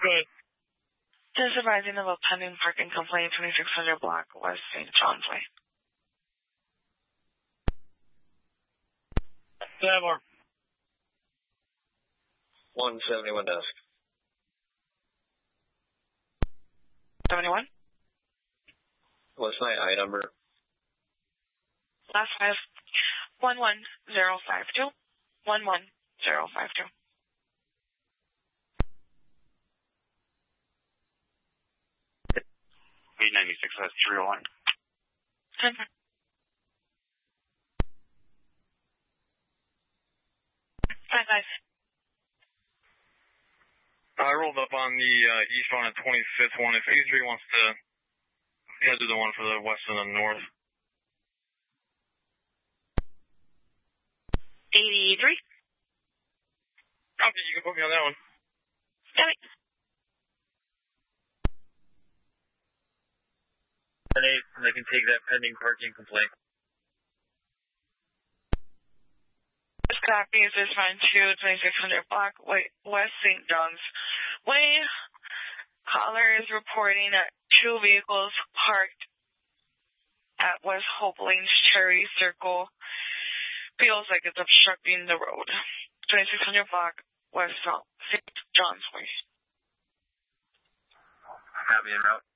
Good. Just advising of a pending parking complaint, 2600 block West St. John's Way. Savor. 171 desk. 71? What's my I number? Last 5, 11052. 11052. B96, that's 301. 10. Five. I rolled up on the eastbound at 25th one. If 83 wants to do the one for the west and the north. 83? Copy, you can put me on that one. Got it. 10-8, and I can take that pending parking complaint. This copy is this fine to 2600 block West St. John's Way. Caller is reporting that 2 vehicles parked at West Hope Lane's Cherry Circle feels like it's obstructing the road. 2600 block West St. John's Way. Copy en route.